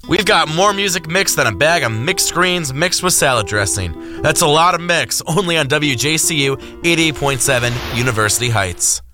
We've got more music mixed than a bag of mixed greens mixed with salad dressing. That's a lot of mix, only on WJCU 88.7 University Heights.